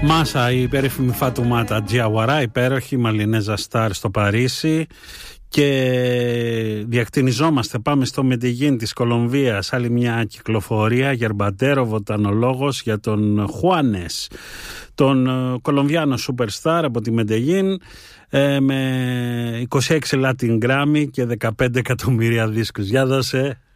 Μάσα, η περίφημη Φατουμάτα Τζιαουαρά, υπέροχη Μαλινέζα Στάρ στο Παρίσι. Και διακτηνιζόμαστε, πάμε στο Μεντεγίν της Κολομβίας, άλλη μια κυκλοφορία. Γερμπαντέρο, βοτανολόγος, για τον Χουάνες, τον Κολομβιάνο superstar από τη Μεντεγίν, με 26 Latin Grammy και 15 εκατομμύρια δίσκους. Για δώσε.